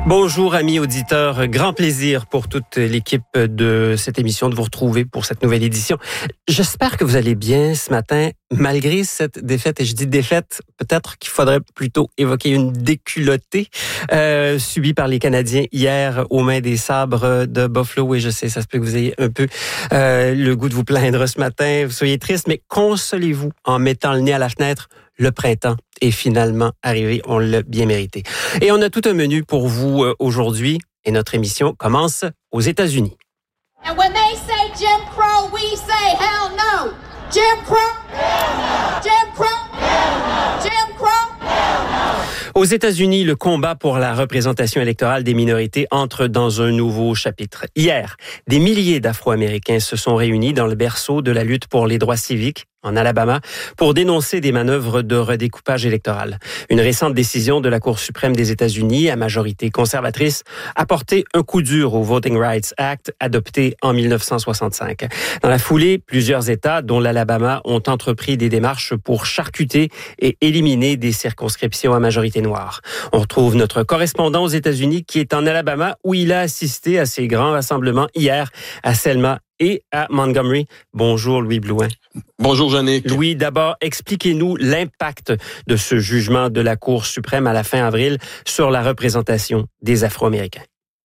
Bonjour amis auditeurs, grand plaisir pour toute l'équipe de cette émission de vous retrouver pour cette nouvelle édition. J'espère que vous allez bien ce matin, malgré cette défaite, et je dis défaite, peut-être qu'il faudrait plutôt évoquer une déculottée subie par les Canadiens hier aux mains des Sabres de Buffalo. Et je sais, ça se peut que vous ayez un peu le goût de vous plaindre ce matin, vous soyez triste, mais consolez-vous en mettant le nez à la fenêtre. Le printemps est finalement arrivé, on l'a bien mérité. Et on a tout un menu pour vous aujourd'hui et notre émission commence aux États-Unis. And when they say Jim Crow, we say hell no. Jim Crow, hell no. Jim Crow, hell no. Jim Crow, hell no. Aux États-Unis, le combat pour la représentation électorale des minorités entre dans un nouveau chapitre. Hier, des milliers d'Afro-Américains se sont réunis dans le berceau de la lutte pour les droits civiques en Alabama, pour dénoncer des manœuvres de redécoupage électoral. Une récente décision de la Cour suprême des États-Unis, à majorité conservatrice, a porté un coup dur au Voting Rights Act, adopté en 1965. Dans la foulée, plusieurs États, dont l'Alabama, ont entrepris des démarches pour charcuter et éliminer des circonscriptions à majorité noire. On retrouve notre correspondant aux États-Unis qui est en Alabama, où il a assisté à ces grands rassemblements hier à Selma et à Montgomery. Bonjour Louis Blouin. Bonjour Yannick. Louis, d'abord, expliquez-nous l'impact de ce jugement de la Cour suprême à la fin avril sur la représentation des Afro-Américains.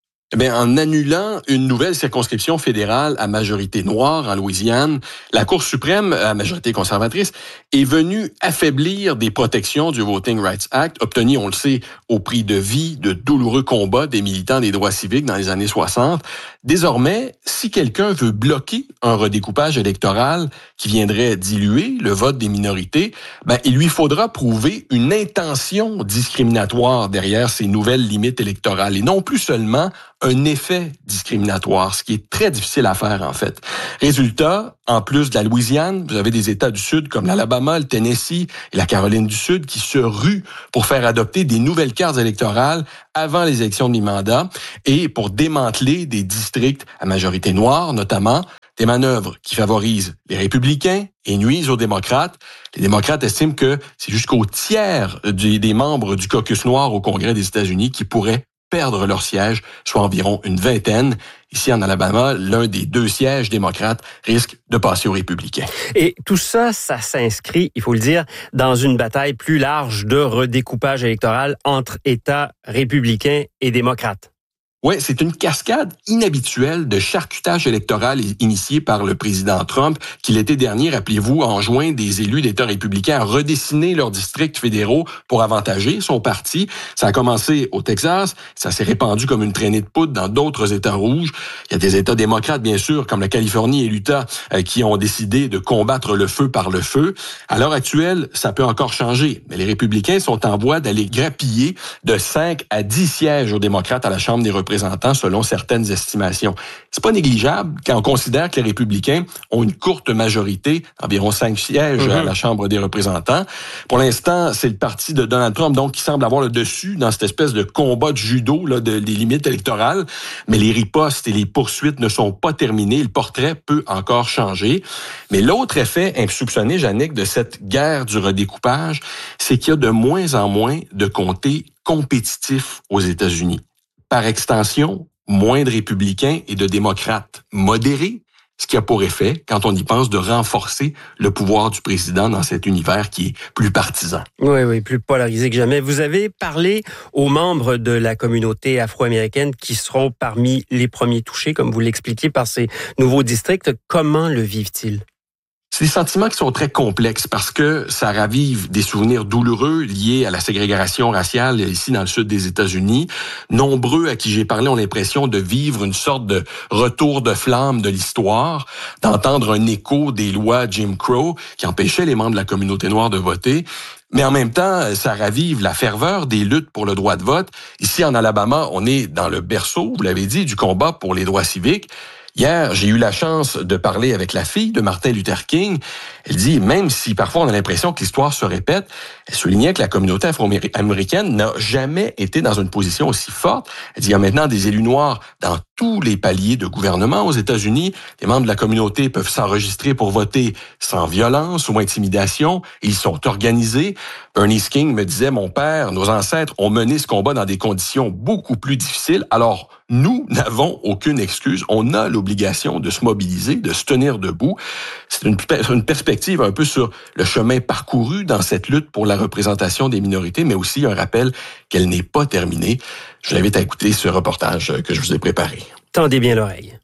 En annulant une nouvelle circonscription fédérale à majorité noire en Louisiane, la Cour suprême, à majorité conservatrice, est venue affaiblir des protections du Voting Rights Act, obtenues, on le sait, au prix de vie, de douloureux combats des militants des droits civiques dans les années 60. Désormais, si quelqu'un veut bloquer un redécoupage électoral qui viendrait diluer le vote des minorités, il lui faudra prouver une intention discriminatoire derrière ces nouvelles limites électorales et non plus seulement un effet discriminatoire, ce qui est très difficile à faire en fait. Résultat, en plus de la Louisiane, vous avez des États du Sud comme l'Alabama, le Tennessee et la Caroline du Sud qui se ruent pour faire adopter des nouvelles cartes électorales avant les élections de mi-mandat et pour démanteler des districts à majorité noire, notamment des manœuvres qui favorisent les républicains et nuisent aux démocrates. Les démocrates estiment que c'est jusqu'au tiers des membres du caucus noir au Congrès des États-Unis qui pourraient perdre leur siège, soit environ une vingtaine. Ici, en Alabama, l'un des 2 sièges démocrates risque de passer aux républicains. Et tout ça, ça s'inscrit, il faut le dire, dans une bataille plus large de redécoupage électoral entre États républicains et démocrates. Oui, c'est une cascade inhabituelle de charcutage électoral initié par le président Trump, qui l'été dernier, rappelez-vous, enjoint des élus d'États républicains à redessiner leurs districts fédéraux pour avantager son parti. Ça a commencé au Texas, ça s'est répandu comme une traînée de poudre dans d'autres États rouges. Il y a des États démocrates, bien sûr, comme la Californie et l'Utah, qui ont décidé de combattre le feu par le feu. À l'heure actuelle, ça peut encore changer, mais les républicains sont en voie d'aller grappiller de 5 à 10 sièges aux démocrates à la Chambre des représentants, selon certaines estimations. C'est pas négligeable quand on considère que les républicains ont une courte majorité, environ 5 sièges à la Chambre des représentants. Pour l'instant, c'est le parti de Donald Trump donc qui semble avoir le dessus dans cette espèce de combat de judo là, des limites électorales. Mais les ripostes et les poursuites ne sont pas terminées. Le portrait peut encore changer. Mais l'autre effet insoupçonné, Yannick, de cette guerre du redécoupage, c'est qu'il y a de moins en moins de comtés compétitifs aux États-Unis. Par extension, moins de républicains et de démocrates modérés, ce qui a pour effet, quand on y pense, de renforcer le pouvoir du président dans cet univers qui est plus partisan. Oui, plus polarisé que jamais. Vous avez parlé aux membres de la communauté afro-américaine qui seront parmi les premiers touchés, comme vous l'expliquiez, par ces nouveaux districts. Comment le vivent-ils? C'est des sentiments qui sont très complexes parce que ça ravive des souvenirs douloureux liés à la ségrégation raciale ici dans le sud des États-Unis. Nombreux à qui j'ai parlé ont l'impression de vivre une sorte de retour de flamme de l'histoire, d'entendre un écho des lois Jim Crow qui empêchaient les membres de la communauté noire de voter. Mais en même temps, ça ravive la ferveur des luttes pour le droit de vote. Ici, en Alabama, on est dans le berceau, vous l'avez dit, du combat pour les droits civiques. Hier, j'ai eu la chance de parler avec la fille de Martin Luther King. Elle dit, même si parfois on a l'impression que l'histoire se répète, elle soulignait que la communauté afro-américaine n'a jamais été dans une position aussi forte. Elle dit, il y a maintenant des élus noirs dans tous les paliers de gouvernement aux États-Unis. Les membres de la communauté peuvent s'enregistrer pour voter sans violence ou intimidation. Ils sont organisés. Bernice King me disait, mon père, nos ancêtres ont mené ce combat dans des conditions beaucoup plus difficiles. Alors, nous n'avons aucune excuse. On a l'obligation de se mobiliser, de se tenir debout. C'est une perspective un peu sur le chemin parcouru dans cette lutte pour la représentation des minorités, mais aussi un rappel qu'elle n'est pas terminée. Je vous invite à écouter ce reportage que je vous ai préparé. Tendez bien l'oreille.